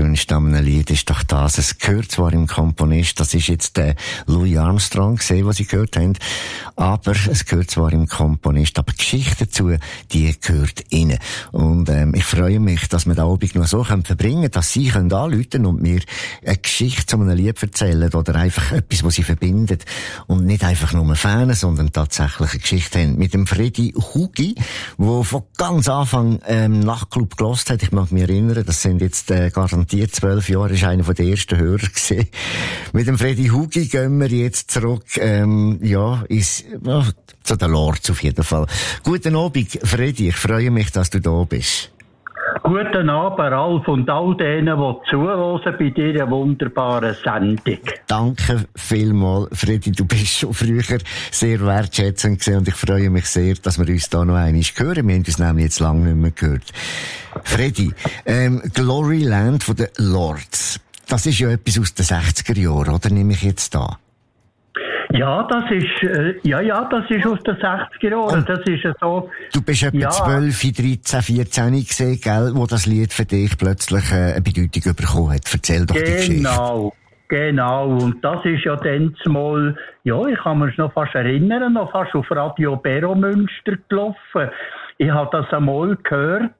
Schönste an einem Lied ist doch das. Es gehört zwar im Komponist, das ist jetzt der Louis Armstrong gesehen, was Sie gehört haben, aber es gehört zwar im Komponist, aber die Geschichte dazu, die gehört Ihnen. Und ich freue mich, dass wir den Abend noch so verbringen können, dass Sie anrufen können und mir eine Geschichte zu einem Lied erzählen oder einfach etwas, was Sie verbindet und nicht einfach nur Fans, sondern tatsächlich eine Geschichte haben. Mit dem Freddy Hugi, der von ganz Anfang Nachtclub gehört hat. Ich mag mich erinnern, das sind jetzt garantiert 12 Jahre, ist einer von der ersten Hörer gewesen. Mit dem Freddy Hugi gehen wir jetzt zurück, zu den Lords auf jeden Fall. Guten Abend, Freddy, ich freue mich, dass du da bist. Guten Abend, Ralf, und all denen, die zuhören bei dieser wunderbaren Sendung. Danke vielmals, Freddy. Du bist schon früher sehr wertschätzend gewesen und ich freue mich sehr, dass wir uns da noch einmal hören. Wir haben uns nämlich jetzt lange nicht mehr gehört. Freddy, Gloryland von den Lords. Das ist ja etwas aus den 60er Jahren, oder? Nehme ich jetzt da? Ja, das ist aus den 60er Jahren. Das ist so. Du bist etwa 12, 13, 14 gesehen, gell, wo das Lied für dich plötzlich eine Bedeutung bekommen hat. Erzähl doch die Geschichte. Genau. Und das ist ja dann mal, ich kann mich noch fast erinnern, noch fast auf Radio Beromünster gelaufen. Ich habe das einmal gehört,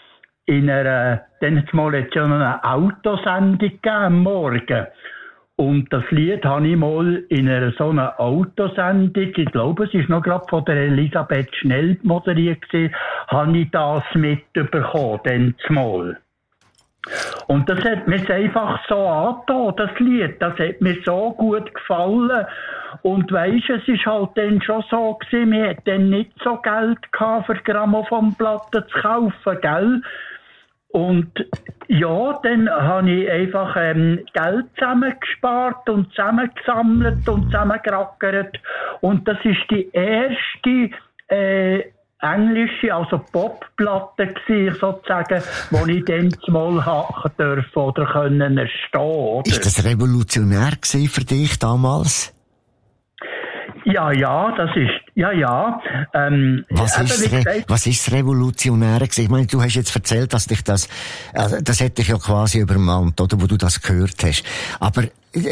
dann mal jetzt schon eine Autosendung gegeben am Morgen. Und das Lied habe ich mal in so einer Autosendung, ich glaube, es ist noch gerade von der Elisabeth Schnell moderiert gewesen, habe ich das mitbekommen, dann mal. Und das hat mir einfach so angetan, das Lied, das hat mir so gut gefallen. Und weisst, es ist halt dann schon so gewesen, wir hatten dann nicht so Geld gehabt, für Grammophonplatten zu kaufen, gell? Und ja, dann habe ich einfach Geld zusammengespart und zusammengesammelt und zusammengerackert. Und das ist die erste englische, also Popplatte gewesen, sozusagen, die ich dann mal hacken dürfen oder können erstehen. Oder? Ist das revolutionär gewesen für dich damals? Ja, das ist, was ist revolutionär gewesen? Ich meine, du hast jetzt erzählt, dass dich das hätte dich ja quasi übermannt, oder, wo du das gehört hast. Aber